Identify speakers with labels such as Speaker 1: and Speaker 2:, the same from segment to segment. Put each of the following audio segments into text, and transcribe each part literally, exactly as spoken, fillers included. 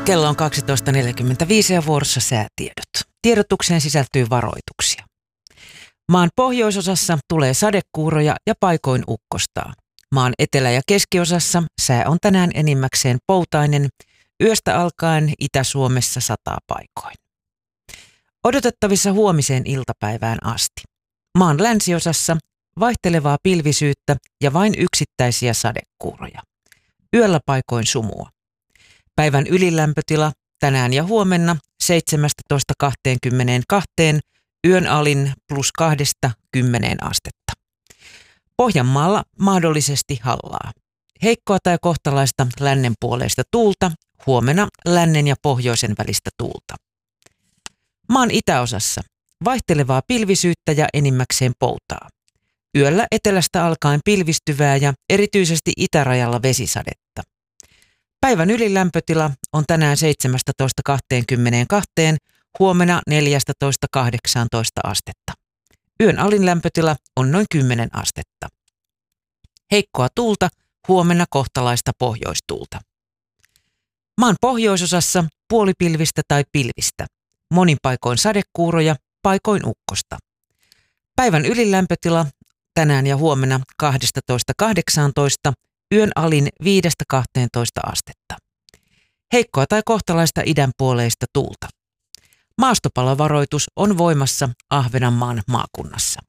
Speaker 1: Kello on kaksitoista neljäkymmentäviisi ja vuorossa säätiedot. Tiedotukseen sisältyy varoituksia. Maan pohjoisosassa tulee sadekuuroja ja paikoin ukkostaa. Maan etelä- ja keskiosassa sää on tänään enimmäkseen poutainen, yöstä alkaen Itä-Suomessa sataa paikoin. Odotettavissa huomiseen iltapäivään asti. Maan länsiosassa vaihtelevaa pilvisyyttä ja vain yksittäisiä sadekuuroja. Yöllä paikoin sumua. Päivän ylilämpötila tänään ja huomenna seitsemästätoista kaksikymmentäkaksi, yön alin plus kahdesta kymmeneen astetta. Pohjanmaalla mahdollisesti hallaa. Heikkoa tai kohtalaista lännenpuoleista tuulta, huomenna lännen ja pohjoisen välistä tuulta. Maan itäosassa vaihtelevaa pilvisyyttä ja enimmäkseen poutaa. Yöllä etelästä alkaen pilvistyvää ja erityisesti itärajalla vesisadetta. Päivän ylilämpötila on tänään seitsemästätoista kaksikymmentäkaksi, huomenna neljästätoista kahdeksaantoista astetta. Yön alin lämpötila on noin kymmenen astetta. Heikkoa tuulta, huomenna kohtalaista pohjoistuulta. Maan pohjoisosassa puolipilvistä tai pilvistä. Monin paikoin sadekuuroja, paikoin ukkosta. Päivän ylilämpötila tänään ja huomenna kaksitoista kahdeksaantoista, yön alin viidestä kahteentoista astetta. Heikkoa tai kohtalaista idänpuoleista tuulta. Maastopalovaroitus on voimassa Ahvenanmaan maakunnassa.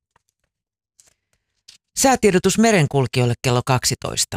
Speaker 1: Säätiedotus merenkulkijoille kello kaksitoista.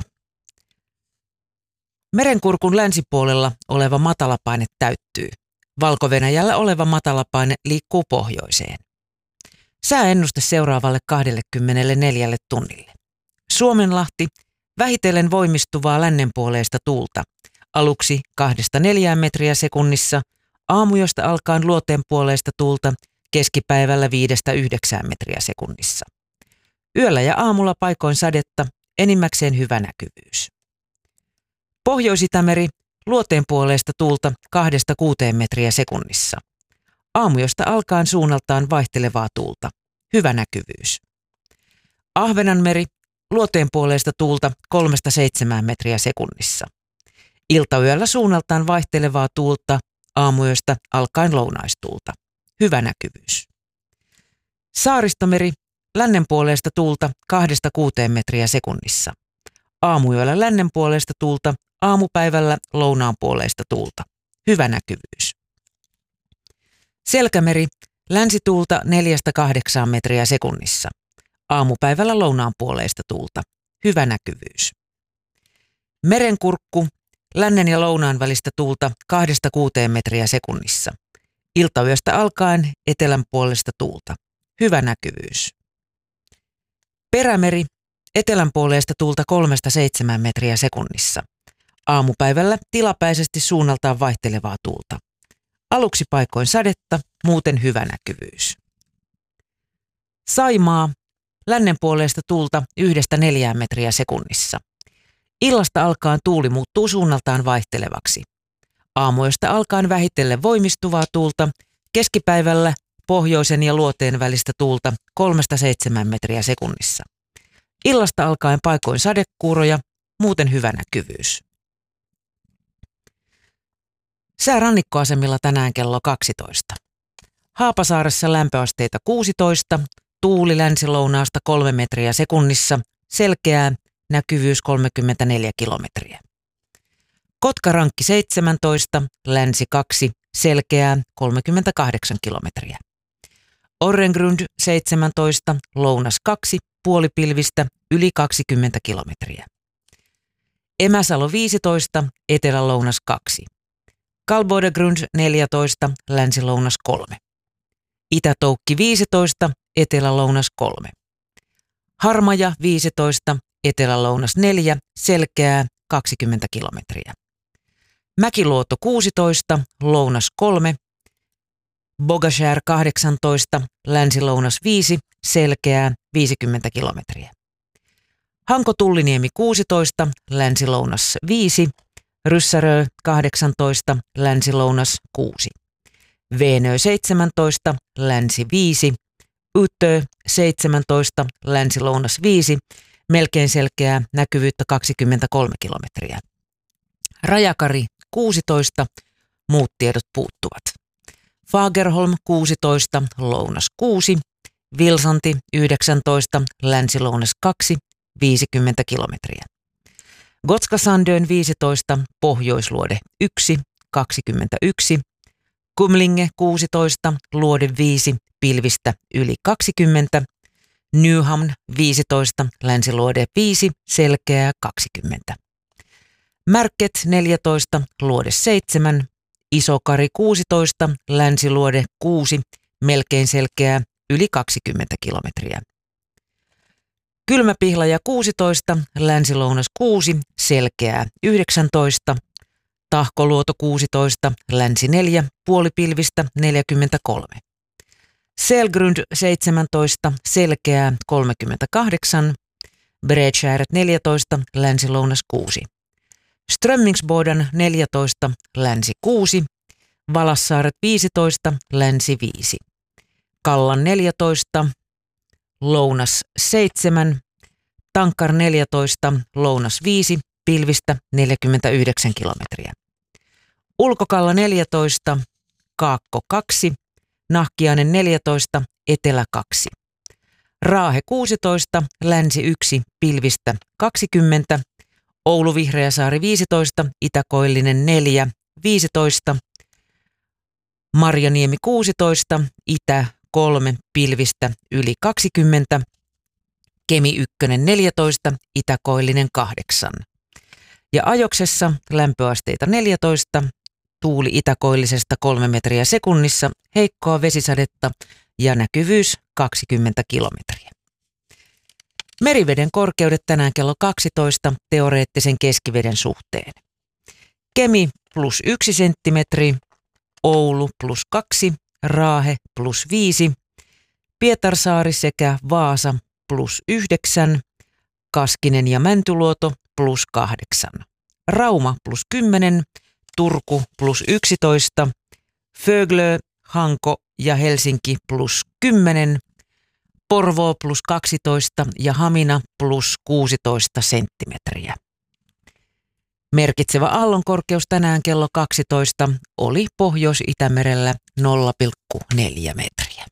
Speaker 1: Merenkurkun länsipuolella oleva matalapaine täyttyy. Valko-Venäjällä oleva matalapaine liikkuu pohjoiseen. Sääennuste seuraavalle kaksikymmentäneljä tunnille. Suomenlahti vähitellen voimistuvaa lännenpuoleista tuulta. Aluksi kahdesta neljään metriä sekunnissa, aamujosta alkaen luoteenpuoleista tuulta, keskipäivällä viidestä yhdeksään metriä sekunnissa. Yöllä ja aamulla paikoin sadetta, enimmäkseen hyvä näkyvyys. Pohjois-Itämeri luoteenpuoleista tuulta kahdesta kuuteen metriä sekunnissa. Aamujosta alkaen suunnaltaan vaihtelevaa tuulta, hyvä näkyvyys. Ahvenanmeri luoteenpuoleista tuulta kolmesta seitsemään metriä sekunnissa. Iltayöllä suunnaltaan vaihtelevaa tuulta, aamuyöstä alkaen lounaistuulta. Hyvä näkyvyys. Saaristomeri lännenpuoleista tuulta kahdesta kuuteen metriä sekunnissa. Aamuyöllä lännenpuoleista tuulta, aamupäivällä lounaanpuoleista tuulta. Hyvä näkyvyys. Selkämeri länsituulta neljästä kahdeksaan metriä sekunnissa. Aamupäivällä lounaanpuoleista tuulta. Hyvä näkyvyys. Merenkurkku lännen ja lounaan välistä tuulta kahdesta kuuteen metriä sekunnissa. Iltayöstä alkaen etelän puolesta tuulta. Hyvä näkyvyys. Perämeri etelän puolesta tuulta kolmesta seitsemään metriä sekunnissa. Aamupäivällä tilapäisesti suunnaltaan vaihtelevaa tuulta. Aluksi paikoin sadetta, muuten hyvä näkyvyys. Saimaa lännen puolesta tuulta yhdestä neljään metriä sekunnissa. Illasta alkaen tuuli muuttuu suunnaltaan vaihtelevaksi. Aamuista alkaen vähitellen voimistuvaa tuulta, keskipäivällä pohjoisen ja luoteen välistä tuulta kolmesta seitsemään metriä sekunnissa. Illasta alkaen paikoin sadekuuroja, muuten hyvä näkyvyys. Sää rannikkoasemilla tänään kello kaksitoista. Haapasaaressa lämpöasteita kuusitoista, tuuli länsilounaasta kolme metriä sekunnissa, selkeää, näkyvyys kolmekymmentäneljä kilometriä. Kotkarankki seitsemäntoista, länsi kaksi, selkeää, kolmekymmentäkahdeksan kilometriä. Orrengrund seitsemäntoista, lounas kaksi, puolipilvistä, yli kaksikymmentä kilometriä. Emäsalo viisitoista, etelä-lounas kaksi. Kalbodegrund neljätoista, länsi-lounas kolme. Itä-Toukki viisitoista, etelä-lounas kolme. Harmaja viisitoista, etelä-lounas neljä, selkeää, kaksikymmentä kilometriä. Mäkiluoto kuusitoista, lounas kolme. Bogashär kahdeksantoista, länsi-lounas viisi, selkeää, viisikymmentä kilometriä. Hanko-Tulliniemi kuusitoista, länsi-lounas viisi. Ryssärö kahdeksantoista, länsi-lounas kuusi. Veenö seitsemäntoista, länsi viisi. Yttö seitsemäntoista, länsi-lounas viisi. Melkein selkeää, näkyvyyttä kaksikymmentäkolme kilometriä. Rajakari kuusitoista, muut tiedot puuttuvat. Fagerholm kuusitoista, lounas kuusi, Vilsanti yhdeksäntoista, länsi-lounas kaksi, viisikymmentä kilometriä. Gotska-Sandön viisitoista, pohjoisluode yksi, kaksikymmentäyksi, Kumlinge kuusitoista, luode viisi, pilvistä yli kaksikymmentä, Nyhamn viisitoista, länsiluode viisi, selkeää kaksikymmentä. Märket neljätoista, luode seitsemän, Isokari kuusitoista, länsiluode kuusi, melkein selkeää yli kaksikymmentä kilometriä. Kylmäpihlaja kuusitoista, länsilounas kuusi, selkeää yhdeksäntoista, Tahkoluoto kuusitoista, länsi neljä, puolipilvistä neljäkymmentäkolme. Selgrund seitsemäntoista, selkeää kolmekymmentäkahdeksan, Bredskär neljätoista, länsi-lounas kuusi. Strömmingsboden neljätoista, länsi kuusi, Valassaaret viisitoista, länsi viisi. Kallan neljätoista, lounas seitsemän, Tankkar neljätoista, lounas viisi, pilvistä neljäkymmentäyhdeksän kilometriä. Ulkokalla neljätoista, Kaakko kaksi, Nahkiainen neljätoista, etelä kaksi. Raahe kuusitoista, länsi yksi, pilvistä kaksikymmentä. Oulu Vihreäsaari viisitoista, Itäkoillinen neljä, viisitoista. Marjaniemi kuusitoista, itä kolme, pilvistä yli kaksikymmentä. Kemi yksi neljätoista, Itäkoillinen kahdeksan. Ja Ajoksessa lämpöasteita neljätoista, tuuli itäkoillisesta kolme metriä sekunnissa, heikkoa vesisadetta ja näkyvyys kaksikymmentä kilometriä. Meriveden korkeudet tänään kello kaksitoista teoreettisen keskiveden suhteen. Kemi plus yksi senttimetri, Oulu plus kaksi, Raahe plus viisi, Pietarsaari sekä Vaasa plus yhdeksän, Kaskinen ja Mäntyluoto plus kahdeksan, Rauma plus kymmenen, Turku plus yksitoista, Föglö, Hanko ja Helsinki plus kymmenen, Porvoo plus kaksitoista ja Hamina plus kuusitoista senttimetriä. Merkitsevä aallonkorkeus tänään kello kaksitoista oli Pohjois-Itämerellä nolla pilkku neljä metriä.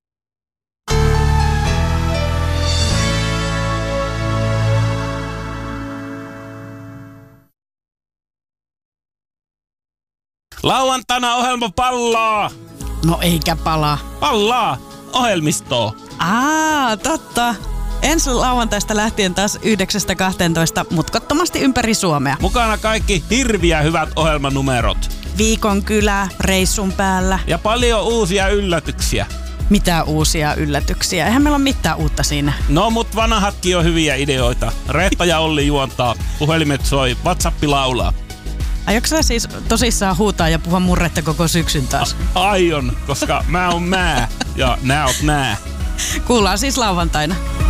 Speaker 2: Lauantaina ohjelma pallaa!
Speaker 3: No eikä palaa.
Speaker 2: Pallaa! Ohjelmistoa!
Speaker 3: Aa, totta. Ensi lauantaista lähtien taas yhdeksästä kahteentoista mutkattomasti ympäri Suomea.
Speaker 2: Mukana kaikki hirviä hyvät ohjelmanumerot.
Speaker 3: Viikon kylä, reissun päällä.
Speaker 2: Ja paljon uusia yllätyksiä.
Speaker 3: Mitä uusia yllätyksiä? Eihän meillä ole mitään uutta siinä.
Speaker 2: No mut vanhatkin on hyviä ideoita. Reetta ja Olli juontaa, puhelimet soi, WhatsApp laulaa.
Speaker 3: Aiotko sä siis tosissaan huutaa ja puhua murretta koko syksyn taas?
Speaker 2: A- aion, koska mä oon mä ja nää oot nää.
Speaker 3: Kuullaan siis lauantaina.